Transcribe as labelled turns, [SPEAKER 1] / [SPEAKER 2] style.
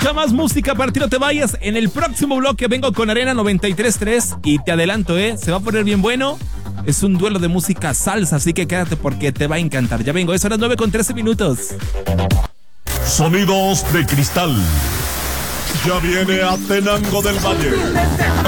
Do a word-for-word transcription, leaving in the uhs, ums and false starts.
[SPEAKER 1] mucha más música para ti, no te vayas. En el próximo bloque vengo con Arena noventa y tres punto tres y te adelanto, eh, se va a poner bien bueno. Es un duelo de música salsa, así que quédate porque te va a encantar. Ya vengo, es a las nueve con trece minutos.
[SPEAKER 2] Sonidos de cristal. Ya viene Atenango del Valle.